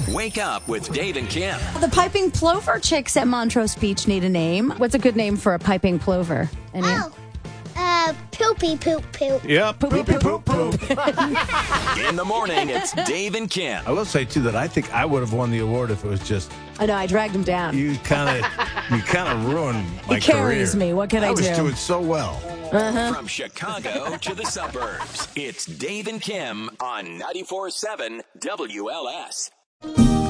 Wake up with Dave and Kim. The piping plover chicks at Montrose Beach need a name. What's a good name for a piping plover? Poopy poop poop. Yep. Poopy poop poop. In the morning, it's Dave and Kim. I will say, too, that I think I would have won the award if it was just I know, I dragged him down. you kind of ruined my He carries career. me. What can I I was do? doing so well. From Chicago to the suburbs, it's Dave and Kim on 94.7 WLS.